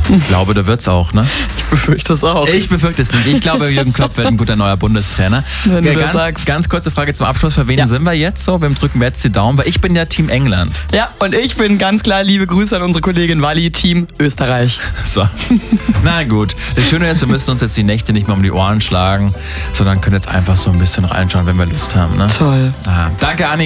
Ich glaube, da wird's auch, ne? Ich befürchte es auch. Ich befürchte es nicht. Ich glaube, Jürgen Klopp wird ein guter neuer Bundestrainer. Wenn du das sagst. Ganz kurze Frage zum Abschluss. Für wen sind wir jetzt so? Wem drücken wir jetzt die Daumen? Weil ich bin ja Team England. Ja, und ich bin ganz klar, liebe Grüße an unsere Kollegin Wally, Team Österreich. So. Na gut. Das Schöne ist, wir müssen uns jetzt die Nächte nicht mehr um die Ohren schlagen, sondern können jetzt einfach so ein bisschen reinschauen, wenn wir Lust haben. Ne? Toll. Danke, Anni.